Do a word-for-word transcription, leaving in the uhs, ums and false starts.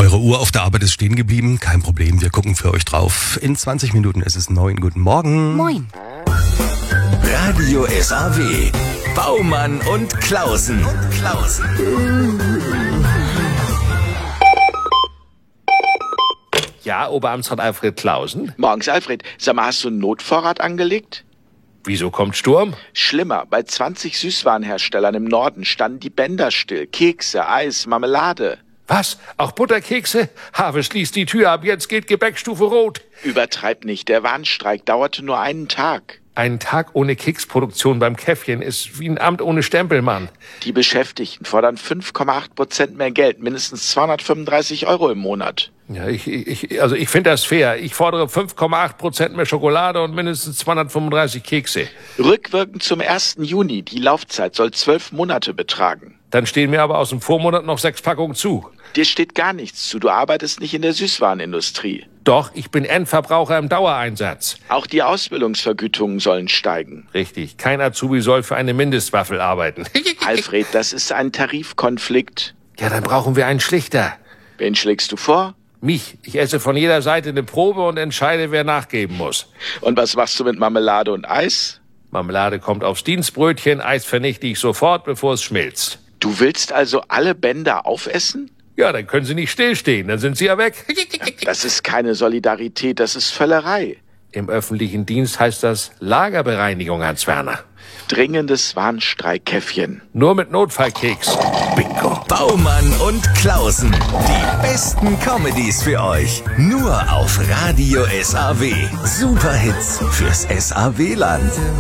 Eure Uhr auf der Arbeit ist stehen geblieben. Kein Problem, wir gucken für euch drauf. In zwanzig Minuten ist es neun. Guten Morgen. Moin. Radio S A W. Baumann und Klausen. Und Klausen. Ja, Oberamtsrat Alfred Klausen. Morgens, Alfred. Sag mal, hast du einen Notvorrat angelegt? Wieso kommt Sturm? Schlimmer. Bei zwanzig Süßwarenherstellern im Norden standen die Bänder still. Kekse, Eis, Marmelade. Was? Auch Butterkekse? Habe schließt die Tür ab, jetzt geht Gebäckstufe rot. Übertreib nicht. Der Warnstreik dauerte nur einen Tag. Ein Tag ohne Keksproduktion beim Käffchen ist wie ein Amt ohne Stempelmann. Die Beschäftigten fordern fünf Komma acht Prozent mehr Geld, mindestens zweihundertfünfunddreißig Euro im Monat. Ja, ich, ich, also ich finde das fair. Ich fordere fünf Komma acht Prozent mehr Schokolade und mindestens zweihundertfünfunddreißig Kekse. Rückwirkend zum ersten Juni. Die Laufzeit soll zwölf Monate betragen. Dann stehen mir aber aus dem Vormonat noch sechs Packungen zu. Dir steht gar nichts zu. Du arbeitest nicht in der Süßwarenindustrie. Doch, ich bin Endverbraucher im Dauereinsatz. Auch die Ausbildungsvergütungen sollen steigen. Richtig, kein Azubi soll für eine Mindestwaffel arbeiten. Alfred, das ist ein Tarifkonflikt. Ja, dann brauchen wir einen Schlichter. Wen schlägst du vor? Mich. Ich esse von jeder Seite eine Probe und entscheide, wer nachgeben muss. Und was machst du mit Marmelade und Eis? Marmelade kommt aufs Dienstbrötchen, Eis vernichte ich sofort, bevor es schmilzt. Du willst also alle Bänder aufessen? Ja, dann können sie nicht stillstehen, dann sind sie ja weg. Das ist keine Solidarität, das ist Völlerei. Im öffentlichen Dienst heißt das Lagerbereinigung, Hans Werner. Dringendes Warnstreikkäffchen. Nur mit Notfallkeks. Bingo. Baumann und Klausen. Die besten Comedies für euch. Nur auf Radio S A W. Superhits fürs S A W-Land.